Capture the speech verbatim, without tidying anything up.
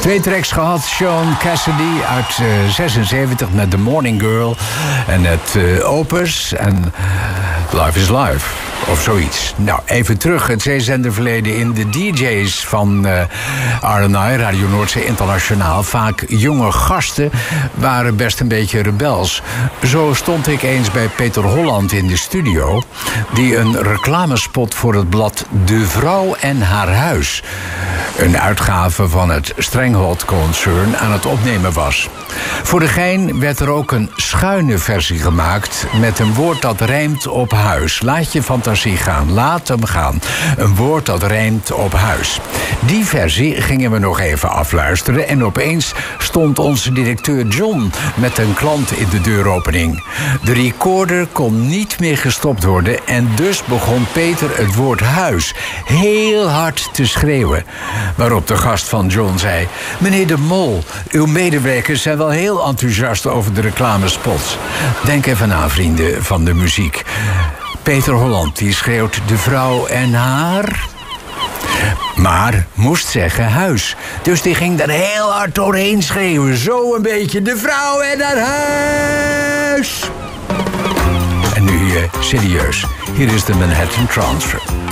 Twee tracks gehad. Sean Cassidy uit uh, zesenzeventig met The Morning Girl. En het uh, Opus en Life is Life. Of zoiets. Nou, even terug het zeezenderverleden in. De D J's van uh, R N I, Radio Noordzee Internationaal, vaak jonge gasten, waren best een beetje rebels. Zo stond ik eens bij Peter Holland in de studio, die een reclamespot voor het blad De Vrouw en Haar Huis, een uitgave van het Stranghold-concern, aan het opnemen was. Voor de gein werd er ook een schuine versie gemaakt met een woord dat rijmt op huis. Laat je fantasie gaan, laat hem gaan. Een woord dat rijmt op huis. Die versie gingen we nog even afluisteren en opeens stond onze directeur John met een klant in de deuropening. De recorder kon niet meer gestopt worden en dus begon Peter het woord huis heel hard te schreeuwen. Waarop de gast van John zei: meneer de Mol, uw medewerkers zijn wel heel enthousiast over de reclamespots. Denk even na, vrienden van de muziek. Peter Holland, die schreeuwt De Vrouw en Haar, maar moest zeggen huis. Dus die ging er heel hard doorheen schreeuwen. Zo een beetje De Vrouw en Haar Huis. En nu hier, serieus. Hier is de Manhattan Transfer.